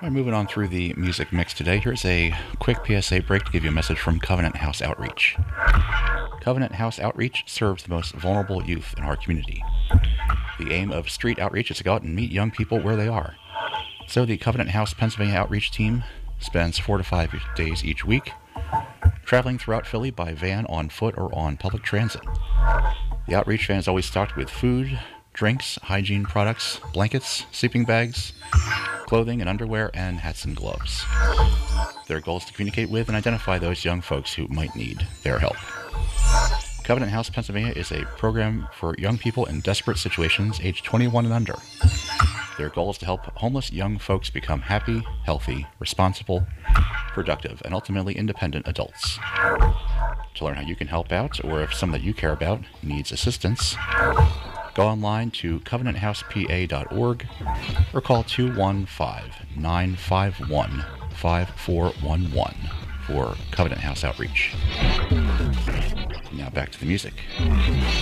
All right, moving on through the music mix today, here's a quick PSA break to give you a message from Covenant House Outreach. Covenant House Outreach serves the most vulnerable youth in our community. The aim of street outreach is to go out and meet young people where they are. So the Covenant House Pennsylvania Outreach team spends 4 to 5 days each week traveling throughout Philly by van, on foot, or on public transit. The outreach van is always stocked with food, drinks, hygiene products, blankets, sleeping bags, clothing and underwear, and hats and gloves. Their goal is to communicate with and identify those young folks who might need their help. Covenant House Pennsylvania is a program for young people in desperate situations aged 21 and under. Their goal is to help homeless young folks become happy, healthy, responsible, productive, and ultimately independent adults. To learn how you can help out, or if someone that you care about needs assistance, go online to covenanthousepa.org or call 215-951-5411 for Covenant House Outreach. Now back to the music.